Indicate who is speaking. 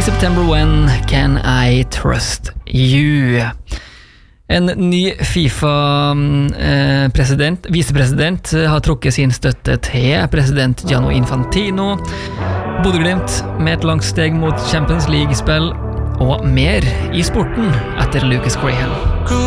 Speaker 1: September When Can I Trust You? En ny FIFA-visepresident har trukket sin støtte til president Gianni Infantino. Bodø/Glimt med et langt steg mot Champions League-spill og mer i sporten etter Lucas Graham.